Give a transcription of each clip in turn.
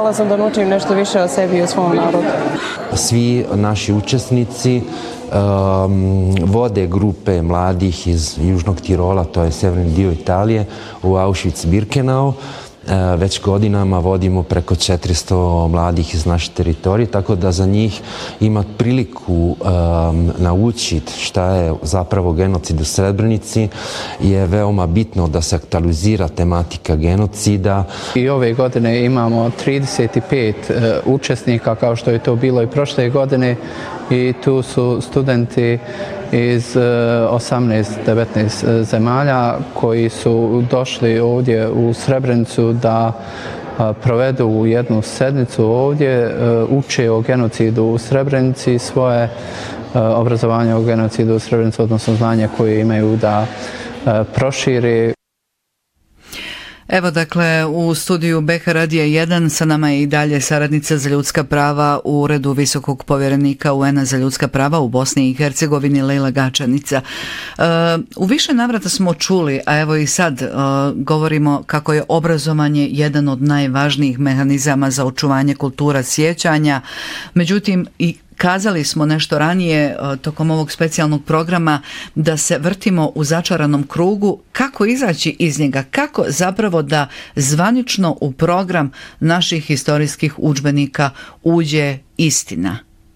htjela sam da naučim nešto više o sebi i o svom narodu. Svi naši učesnici vode grupe mladih iz Južnog Tirola, to je severni dio Italije, u Auschwitz-Birkenau. Već godinama vodimo preko 400 mladih iz naše teritorije, tako da za njih ima priliku naučiti šta je zapravo genocid u Srebrenici. Je veoma bitno da se aktualizira tematika genocida. I ove godine imamo 35 učesnika, kao što je to bilo i prošle godine, i tu su studenti iz 18-19 zemalja koji su došli ovdje u Srebrenicu da provedu jednu sedmicu ovdje, uče o genocidu u Srebrenici, svoje obrazovanje o genocidu u Srebrenici, odnosno znanje koje imaju da proširi. Evo dakle, u studiju BH Radija 1 sa nama je i dalje saradnica za ljudska prava u Uredu Visokog povjerenika UN-a za ljudska prava u Bosni i Hercegovini, Lejla Gačanica. U više navrata smo čuli, a evo i sad govorimo kako je obrazovanje jedan od najvažnijih mehanizama za očuvanje kultura sjećanja. Međutim, i kazali smo nešto ranije tokom ovog specijalnog programa da se vrtimo u začaranom krugu. Kako izaći iz njega? Kako zapravo da zvanično u program naših historijskih udžbenika uđe istina?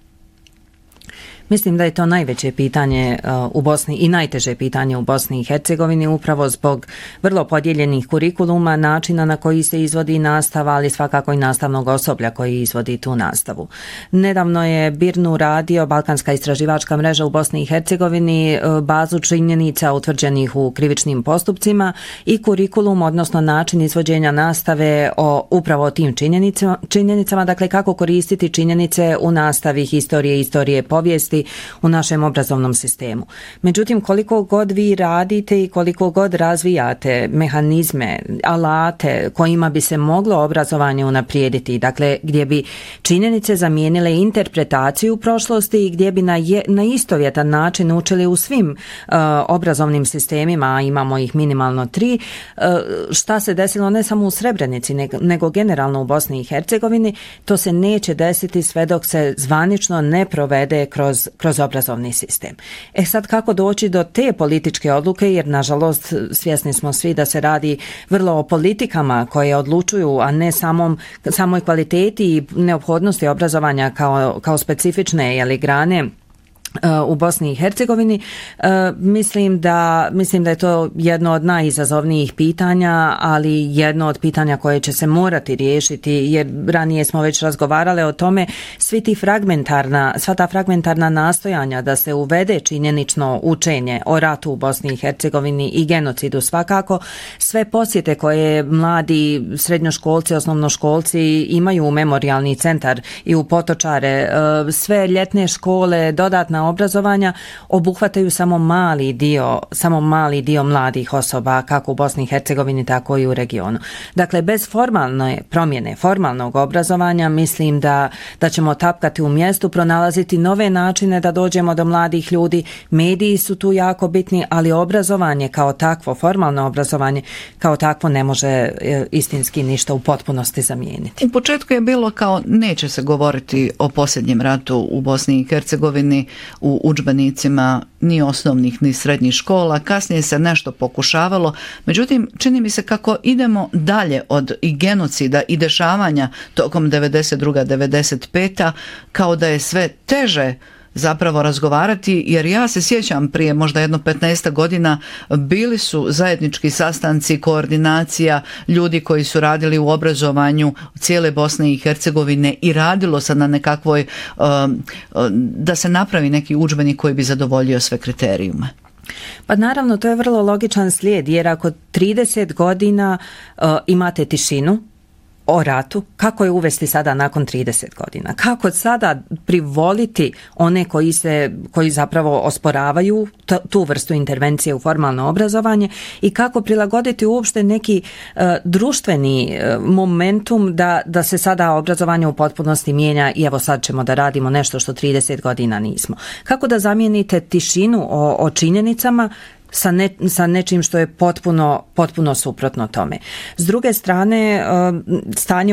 Mislim da je to najveće pitanje u Bosni i najteže pitanje u Bosni i Hercegovini, upravo zbog vrlo podijeljenih kurikuluma, načina na koji se izvodi nastava, ali svakako i nastavnog osoblja koji izvodi tu nastavu. Nedavno je BIRN radio, Balkanska istraživačka mreža u Bosni i Hercegovini, bazu činjenica utvrđenih u krivičnim postupcima i kurikulum, odnosno način izvođenja nastave o upravo tim činjenicama, dakle kako koristiti činjenice u nastavi istorije povijesti u našem obrazovnom sistemu. Međutim, koliko god vi radite i koliko god razvijate mehanizme, alate kojima bi se moglo obrazovanje unaprijediti, dakle gdje bi činjenice zamijenile interpretaciju prošlosti i gdje bi na istovjetan način učili u svim obrazovnim sistemima, a imamo ih minimalno 3, šta se desilo ne samo u Srebrenici, nego generalno u Bosni i Hercegovini, to se neće desiti sve dok se zvanično ne provede kroz obrazovni sistem. Sad kako doći do te političke odluke, jer nažalost svjesni smo svi da se radi vrlo o politikama koje odlučuju, a ne samoj kvaliteti i neophodnosti obrazovanja kao specifične grane u Bosni i Hercegovini. Mislim da je to jedno od najizazovnijih pitanja, ali jedno od pitanja koje će se morati riješiti, jer ranije smo već razgovarale o tome, sva ta fragmentarna nastojanja da se uvede činjenično učenje o ratu u Bosni i Hercegovini i genocidu svakako, sve posjete koje mladi srednjoškolci, osnovnoškolci imaju u memorijalni centar i u Potočare, sve ljetne škole, dodatna obrazovanja obuhvataju samo mali dio mladih osoba kako u Bosni i Hercegovini tako i u regionu. Dakle, bez formalne promjene, formalnog obrazovanja mislim da ćemo tapkati u mjestu, pronalaziti nove načine da dođemo do mladih ljudi. Mediji su tu jako bitni, ali obrazovanje kao takvo, formalno obrazovanje kao takvo ne može istinski ništa u potpunosti zamijeniti. U početku je bilo kao neće se govoriti o posljednjem ratu u Bosni i Hercegovini u udžbenicima ni osnovnih ni srednjih škola, kasnije se nešto pokušavalo, međutim čini mi se kako idemo dalje od i genocida i dešavanja tokom 92-95, kao da je sve teže zapravo razgovarati, jer ja se sjećam prije možda jedno 15 godina bili su zajednički sastanci, koordinacija ljudi koji su radili u obrazovanju cijele Bosne i Hercegovine i radilo se na nekakvoj da se napravi neki udžbenik koji bi zadovoljio sve kriterijume. Pa naravno, to je vrlo logičan slijed, jer ako 30 godina imate tišinu o ratu, kako je uvesti sada nakon 30 godina? Kako sada privoliti one koji zapravo osporavaju tu vrstu intervencije u formalno obrazovanje i kako prilagoditi uopšte neki društveni momentum da se sada obrazovanje u potpunosti mijenja i evo sad ćemo da radimo nešto što 30 godina nismo. Kako da zamijenite tišinu o činjenicama sa nečim što je potpuno suprotno tome. S druge strane, stanje